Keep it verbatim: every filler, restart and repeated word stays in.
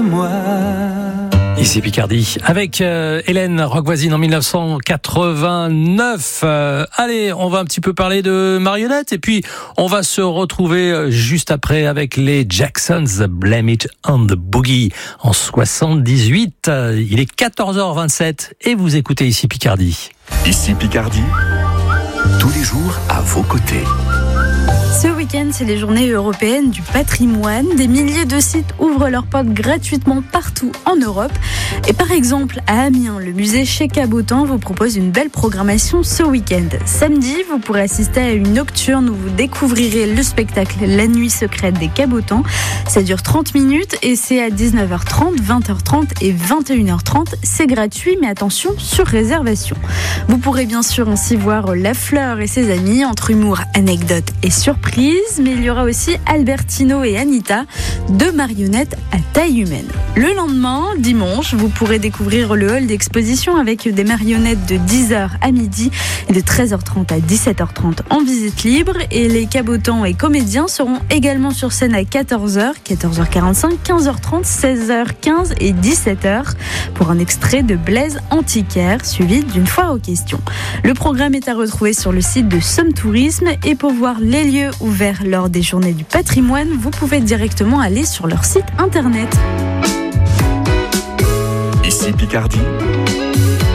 Moi. Ici Picardie, avec euh, Hélène, rock voisine en dix-neuf cent quatre-vingt-neuf. Euh, allez, on va un petit peu parler de marionnettes et puis on va se retrouver juste après avec les Jacksons, Blame It on the Boogie en soixante-dix-huit. Euh, il est quatorze heures vingt-sept et vous écoutez Ici Picardie. Ici Picardie, tous les jours à vos côtés. Ce week-end, c'est les journées européennes du patrimoine. Des milliers de sites ouvrent leurs portes gratuitement partout en Europe. Et par exemple, à Amiens, le musée Chez Cabotan vous propose une belle programmation ce week-end. Samedi, vous pourrez assister à une nocturne où vous découvrirez le spectacle La Nuit secrète des Cabotans. Ça dure trente minutes et c'est à dix-neuf heures trente, vingt heures trente et vingt et une heures trente. C'est gratuit, mais attention, sur réservation. Vous pourrez bien sûr ainsi voir La Fleur et ses amis entre humour, anecdotes et surprises. Mais il y aura aussi Albertino et Anita, deux marionnettes à taille humaine. Le lendemain, dimanche, vous pourrez découvrir le hall d'exposition avec des marionnettes de dix heures à midi et de treize heures trente à dix-sept heures trente en visite libre. Et les cabotans et comédiens seront également sur scène à quatorze heures, quatorze heures quarante-cinq, quinze heures trente, seize heures quinze et dix-sept heures pour un extrait de Blaise Antiquaire suivi d'une foire aux questions. Le programme est à retrouver sur le site de Somme Tourisme et pour voir les lieux ouverts lors des journées du patrimoine, vous pouvez directement aller sur leur site internet. Ici Picardie,